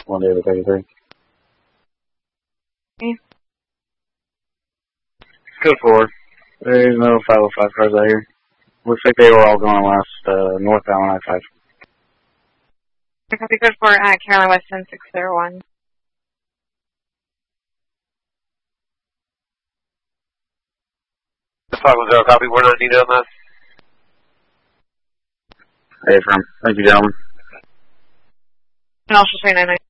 1 David 33. Okay. Code 4. There's no 505 cars out here. Looks like they were all going west, northbound on I-5. Copy code 4 at Caroline West 10601. Zero, copy. We're not needed on that. Hey, firm. Thank you, gentlemen. And also say 99.